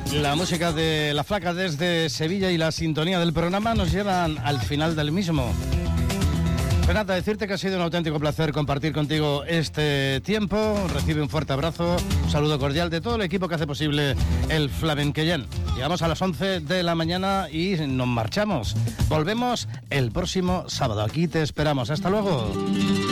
La música de La Flaca desde Sevilla y la sintonía del programa nos llevan al final del mismo. Renata, decirte que ha sido un auténtico placer compartir contigo este tiempo. Recibe un fuerte abrazo, un saludo cordial de todo el equipo que hace posible el Flamenquellán. Llegamos a las 11 de la mañana y nos marchamos. Volvemos el próximo sábado. Aquí te esperamos. Hasta luego.